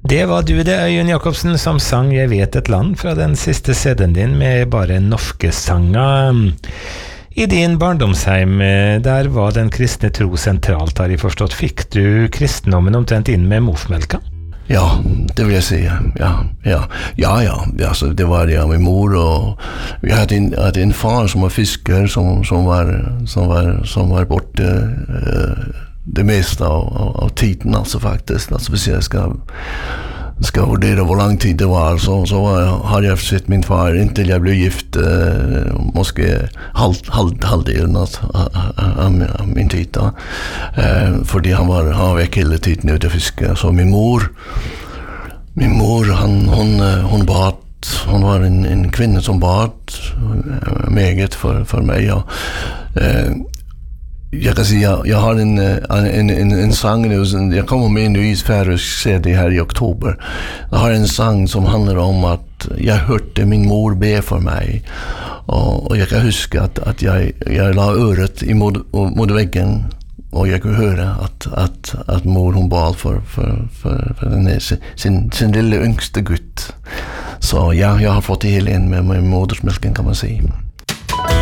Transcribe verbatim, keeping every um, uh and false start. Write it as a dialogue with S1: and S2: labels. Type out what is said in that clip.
S1: Det var du det, Øyunn Jacobsen, som sang Jeg vet et land fra den siste C D-en din med bare norske sanger. I din barndomsheim, der var den kristne tro sentralt, har jeg forstått. Fikk du kristendommen omtrent inn med morsmelka?
S2: Ja, det vill jag säga. Ja, ja. Ja, ja. Alltså, det var jag med mor och vi hade en, hade en far som var fiskare som, som var som var som var borta eh, det mesta av, av, av tiden alltså faktiskt. Alltså hvis jag ska ska vurdera hur lång tid det var så så var jag, har jag sett min far intill jag blev gift eh, måske halv halv halvdelen av, av, av min tid då. Eh, fordi han var han var hela tiden ute och fiska så min mor min mor han hon hon bad hon var en en kvinna som bad meget för för mig ja. Eh, Jag kan säga jag har en en en en sång nu jag kommer med nu i Färöisk C D här i oktober. Jag har en sång som handlar om att jag hörde min mor be för mig. Och, och jag kan huska att att jag jag la örat i mot mot väggen och jag kunde höra att att att mor hon bad för för för för den sin sin lilla yngste gutt. Så ja, jag har fått det hela in med med modersmjölken kan man säga.